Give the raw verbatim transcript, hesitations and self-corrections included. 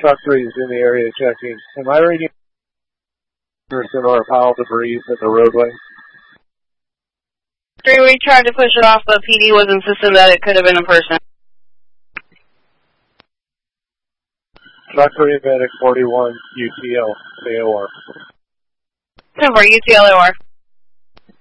Truck three is in the area checking. Am I reading person or a pile of debris in the roadway? Three, we tried to push it off, but P D was insistent that it could have been a person. Truck three, Medic forty-one, U T L, A O R. Ten four, U T L A O R.